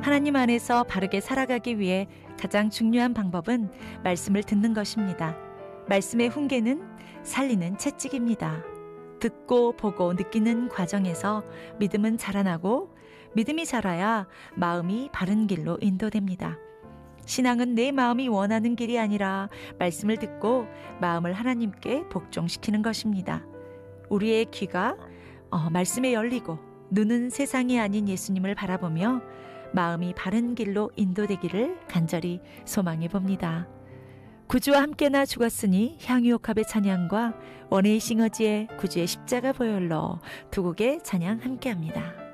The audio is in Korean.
하나님 안에서 바르게 살아가기 위해 가장 중요한 방법은 말씀을 듣는 것입니다. 말씀의 훈계는 살리는 채찍입니다. 듣고 보고 느끼는 과정에서 믿음은 자라나고 믿음이 자라야 마음이 바른 길로 인도됩니다. 신앙은 내 마음이 원하는 길이 아니라 말씀을 듣고 마음을 하나님께 복종시키는 것입니다. 우리의 귀가 말씀에 열리고 눈은 세상이 아닌 예수님을 바라보며 마음이 바른 길로 인도되기를 간절히 소망해 봅니다. 구주와 함께나 죽었으니 향유옥합의 찬양과 원에이 싱어지의 구주의 십자가 보혈로 두 곡의 찬양 함께합니다.